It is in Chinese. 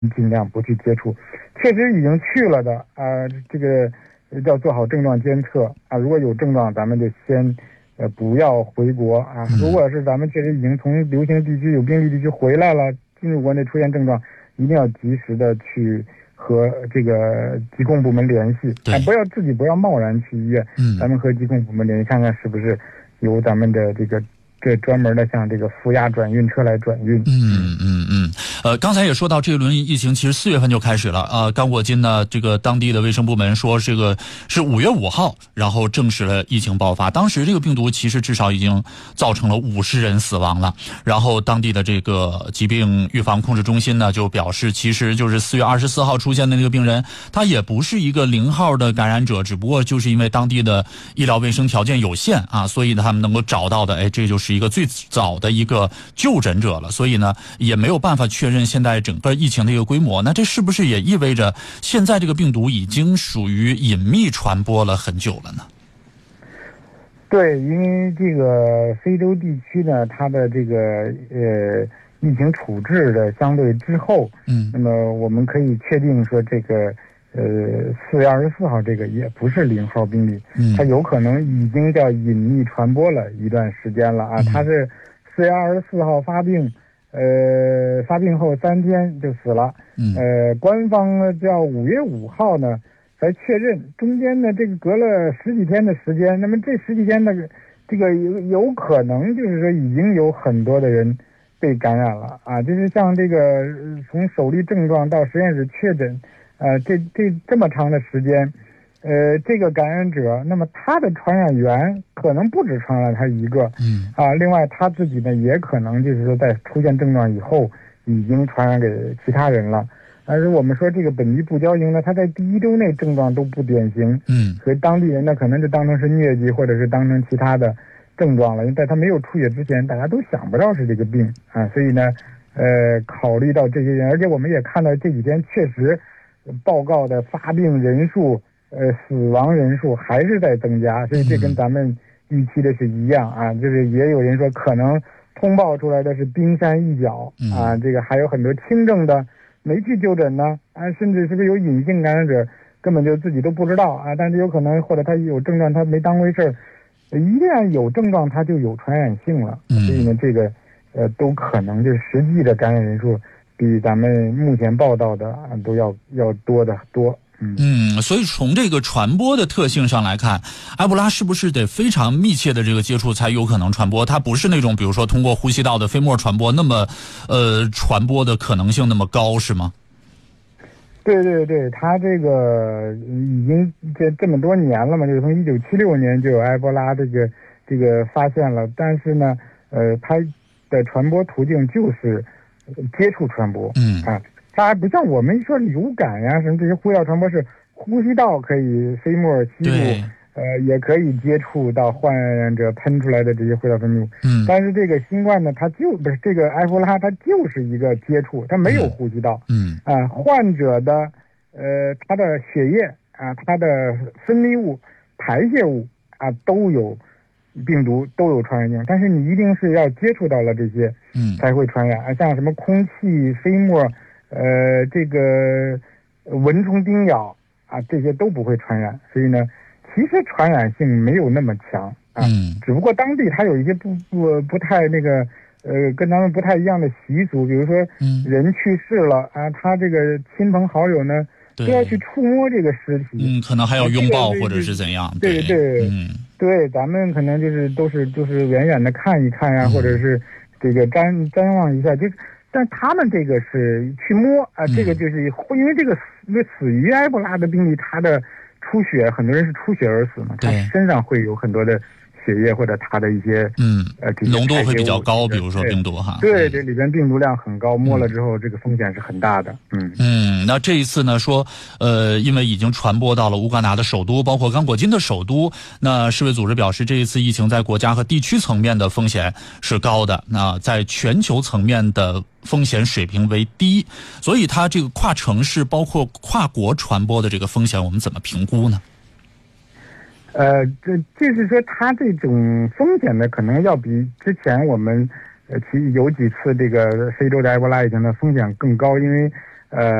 尽量不去接触。确实已经去了的这个要做好症状监测如果有症状，咱们就先不要回国如果是咱们确实已经从流行地区有病例地区回来了，进入国内出现症状，一定要及时的去和这个疾控部门联系，不要贸然去医院，咱们和疾控部门联系，看看是不是由咱们的这专门的像这个负压转运车来转运。 刚才也说到这轮疫情其实4月份就开始了刚果金呢这个当地的卫生部门说这个是5月5号然后证实了疫情爆发，当时这个病毒其实至少已经造成了50人死亡了，然后当地的这个疾病预防控制中心呢就表示，其实就是4月24号出现的那个病人，他也不是一个0号的感染者，只不过就是因为当地的医疗卫生条件有限所以呢他们能够找到的这就是一个最早的一个就诊者了，所以呢也没有办法确认现在整个疫情的一个规模。那这是不是也意味着现在这个病毒已经属于隐秘传播了很久了呢？ 对，因为这个非洲地区呢，它的这个疫情处置的相对之后，那么我们可以确定说这个4月24号这个也不是0号病例，它有可能已经叫隐秘传播了一段时间了它是4月24号发病，发病后3天就死了，官方呢叫5月5号呢才确认，中间呢这个隔了10几天的时间，那么这10几天的这个有可能就是说已经有很多的人被感染了就是像这个从首例症状到实验室确诊这么长的时间，这个感染者，那么他的传染源可能不止传染他一个，另外他自己呢也可能就是说在出现症状以后已经传染给其他人了。而我们说这个本地布胶蝇呢，它在第1周内症状都不典型，所以当地人呢可能就当成是疟疾或者是当成其他的症状了，因为在他没有出血之前，大家都想不到是这个病所以呢，考虑到这些人，而且我们也看到这几天确实报告的发病人数、死亡人数还是在增加，所以这跟咱们预期的是一样就是也有人说可能通报出来的是冰山一角这个还有很多轻症的没去就诊呢甚至是不是有隐性感染者根本就自己都不知道但是有可能或者他有症状他没当回事儿，一旦有症状他就有传染性了，所以呢这个都可能就是实际的感染人数比咱们目前报道的都要多得多。 所以从这个传播的特性上来看，埃博拉是不是得非常密切的这个接触才有可能传播？它不是那种比如说通过呼吸道的飞沫传播那么传播的可能性那么高，是吗？ 对对对，它这个已经这么多年了嘛，就是从1976年就有埃博拉这个发现了，但是呢它的传播途径就是接触传播它还不像我们说流感呀什么这些呼吸道传播是呼吸道可以飞沫吸入也可以接触到患者喷出来的这些呼吸道分泌物但是这个新冠呢它就不是这个埃博拉它就是一个接触，它没有呼吸道患者的他的血液他的分泌物排泄物都有病毒都有传染性，但是你一定是要接触到了这些才会传染像什么空气飞沫这个蚊虫叮咬这些都不会传染，所以呢其实传染性没有那么强只不过当地它有一些不太那个跟咱们不太一样的习俗，比如说人去世了他这个亲朋好友呢都要去触摸这个尸体可能还要拥抱或者是怎样对对咱们可能就是远远的看一看或者是这个瞻望一下但他们这个是去摸这个就是因为这个死于埃博拉的病例，他的出血很多人是出血而死嘛，他身上会有很多的血液或者他的一些浓度会比较高，比如说病毒对这里边病毒量很高，摸了之后这个风险是很大的那这一次呢说因为已经传播到了乌干达的首都包括刚果金的首都，那世卫组织表示这一次疫情在国家和地区层面的风险是高的，那在全球层面的风险水平为低，所以它这个跨城市包括跨国传播的这个风险我们怎么评估呢？ 就是说它这种风险呢可能要比之前我们其有几次这个非洲的埃博拉疫情的风险更高，因为